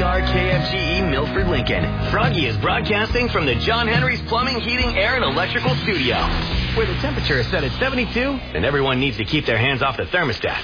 WBR-KFGE Milford, Lincoln. Froggy is broadcasting from the John Henry's Plumbing, Heating, Air, and Electrical Studio, where the temperature is set at 72 and everyone needs to keep their hands off the thermostat.